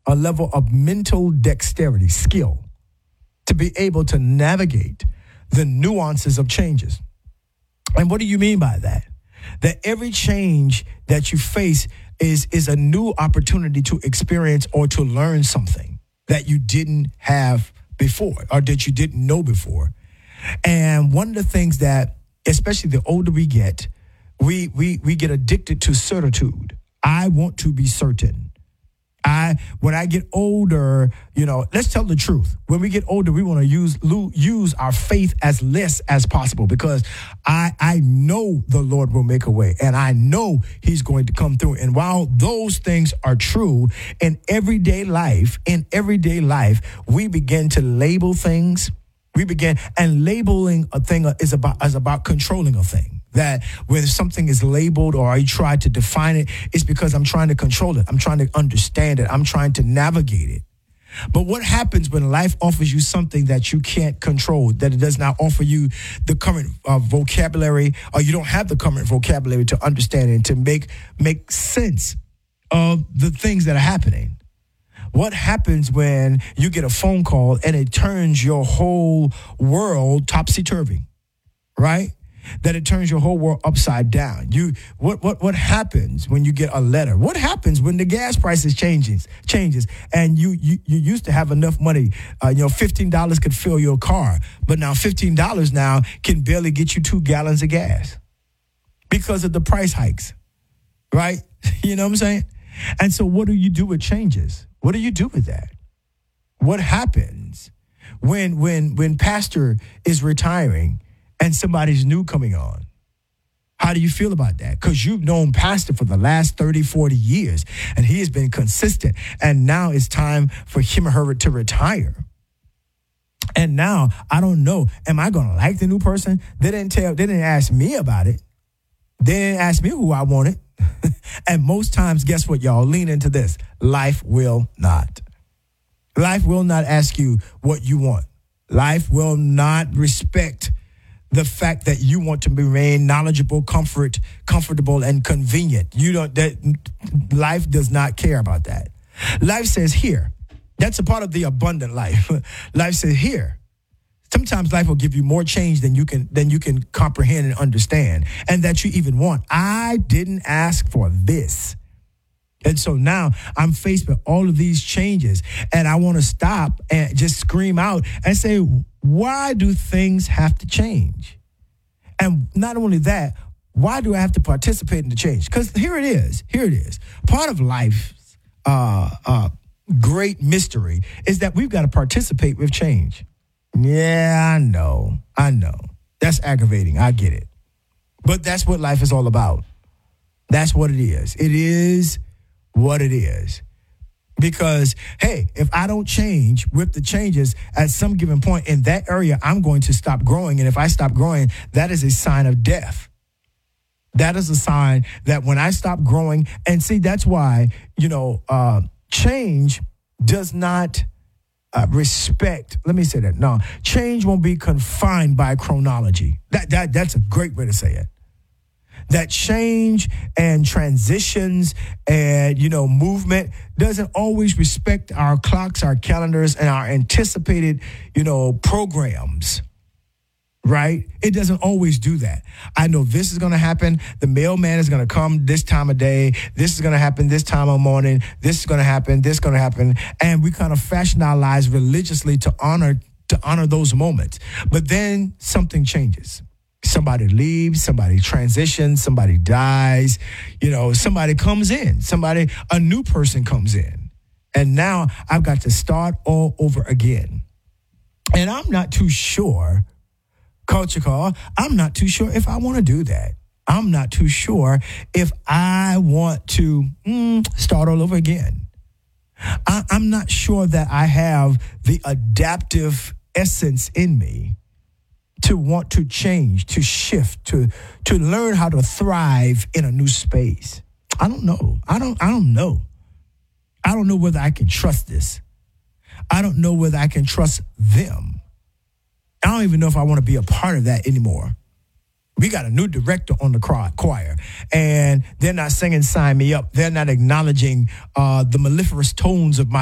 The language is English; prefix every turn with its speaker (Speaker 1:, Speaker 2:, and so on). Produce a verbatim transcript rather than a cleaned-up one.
Speaker 1: a level of mental dexterity, skill, to be able to navigate the nuances of changes. And what do you mean by that? That every change that you face is, is a new opportunity to experience or to learn something that you didn't have before or that you didn't know before. And one of the things that, especially the older we get, we we we get addicted to certitude. I want to be certain. I when I get older, you know, let's tell the truth. When we get older, we want to use use our faith as less as possible because I I know the Lord will make a way and I know he's going to come through. And while those things are true in everyday life, in everyday life, we begin to label things. We begin and labeling a thing is about is about controlling a thing. That when something is labeled or I try to define it, it's because I'm trying to control it. I'm trying to understand it. I'm trying to navigate it. But what happens when life offers you something that you can't control, that it does not offer you the current uh, vocabulary, or you don't have the current vocabulary to understand it and to make make sense of the things that are happening? What happens when you get a phone call and it turns your whole world topsy-turvy, right? That it turns your whole world upside down. You what what what happens when you get a letter? What happens when the gas prices changes changes and you you, you used to have enough money? Uh, you know, fifteen dollars could fill your car, but now fifteen dollars now can barely get you two gallons of gas because of the price hikes, right? You know what I'm saying? And so, what do you do with changes? What do you do with that? What happens when when when pastor is retiring and somebody's new coming on? How do you feel about that? Because you've known pastor for the last thirty, forty years, and he has been consistent. And now it's time for him or her to retire. And now, I don't know, am I going to like the new person? They didn't tell, they didn't ask me about it. They didn't ask me who I wanted. And most times, guess what, y'all? Lean into this. Life will not. Life will not ask you what you want. Life will not respect the fact that you want to remain knowledgeable, comfort, comfortable, and convenient. You don't. That life does not care about that. Life says here. That's a part of the abundant life. Life says here. Sometimes life will give you more change than you can than you can comprehend and understand, and that you even want. I didn't ask for this. And so now I'm faced with all of these changes, and I want to stop and just scream out and say, why do things have to change? And not only that, why do I have to participate in the change? Because here it is. Here it is. Part of life's uh, uh, great mystery is that we've got to participate with change. Yeah, I know. I know. That's aggravating. I get it. But that's what life is all about. That's what it is. It is what it is. Because, hey, if I don't change with the changes at some given point in that area, I'm going to stop growing. And if I stop growing, that is a sign of death. That is a sign that when I stop growing, and see, that's why, you know, uh, change does not uh, respect. Let me say that. No, change won't be confined by chronology. That that that's a great way to say it. That change and transitions and, you know, movement doesn't always respect our clocks, our calendars, and our anticipated, you know, programs, right? It doesn't always do that. I know this is going to happen. The mailman is going to come this time of day. This is going to happen this time of morning. This is going to happen. This is going to happen. And we kind of fashion our lives religiously to honor, to honor those moments. But then something changes. Somebody leaves, somebody transitions, somebody dies, you know, somebody comes in, somebody, a new person comes in. And now I've got to start all over again. And I'm not too sure, Culture Call, I'm not too sure if I want to do that. I'm not too sure if I want to mm, start all over again. I, I'm not sure that I have the adaptive essence in me to want to change, to shift, to to learn how to thrive in a new space. I don't know. I don't I don't know. I don't know whether I can trust this. I don't know whether I can trust them. I don't even know if I want to be a part of that anymore. We got a new director on the choir, and they're not singing Sign Me Up. They're not acknowledging uh, the mellifluous tones of my